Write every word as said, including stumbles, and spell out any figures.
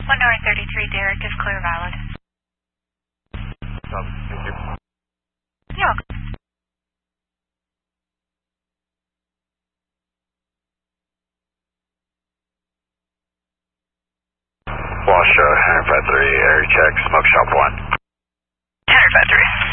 one nine thirty-three, Derek is clear valid. Um, thank you. You're welcome. Washoe, one five three, area check, smoke shop one. one five three.